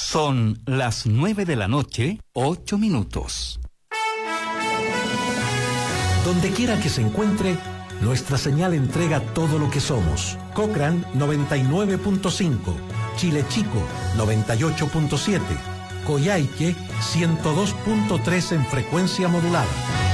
Son las 9:08 p.m. Donde quiera que se encuentre, nuestra señal entrega todo lo que somos. Cochrane 99.5, Chile Chico 98.7, Coyhaique 102.3 en frecuencia modulada.